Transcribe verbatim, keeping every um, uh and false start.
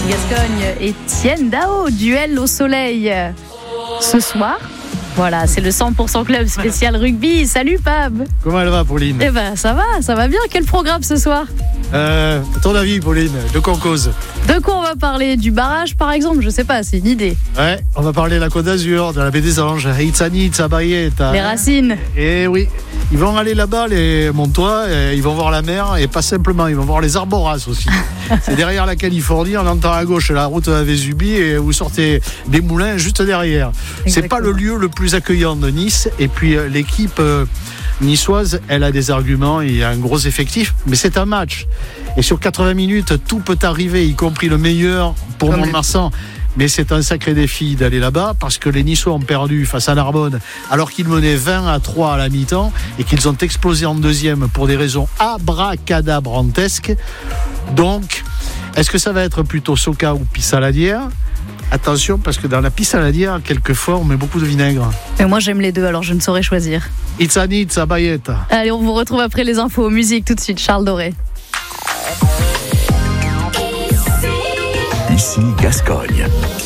Gascogne, Etienne Dao, duel au soleil ce soir. Voilà, c'est le cent pour cent club spécial rugby. Salut Pab. Comment elle va, Pauline? Eh ben ça va, ça va bien. Quel programme ce soir? Euh, à ton avis, Pauline, de quoi on cause? De quoi on va parler? Du barrage par exemple? Je sais pas, c'est une idée. Ouais, on va parler de la Côte d'Azur, de la baie des Anges, Itzani, Itzabayeta. Les racines. Et oui, ils vont aller là-bas, les Montois, ils vont voir la mer, et pas simplement, ils vont voir les Arboras aussi. C'est derrière la Californie, on entend à gauche la route de la Vésubie, et vous sortez des moulins juste derrière. Exactement. C'est pas le lieu le plus accueillant de Nice, et puis l'équipe euh, niçoise, elle a des arguments, il y a un gros effectif, mais c'est un match. Et sur quatre-vingts minutes, tout peut arriver, y compris le meilleur pour Mont-de-Marsan. Mais c'est un sacré défi d'aller là-bas parce que les Niçois ont perdu face à Narbonne alors qu'ils menaient vingt à trois à la mi-temps et qu'ils ont explosé en deuxième pour des raisons abracadabrantesques. Donc, est-ce que ça va être plutôt Soka ou Pissaladière? Attention, parce que dans la Pissaladière, quelquefois, on met beaucoup de vinaigre. Et moi, j'aime les deux, alors je ne saurais choisir. Itzani, Itzabayeta. Allez, on vous retrouve après les infos. Musique tout de suite, Charles Doré. Ici Gascogne.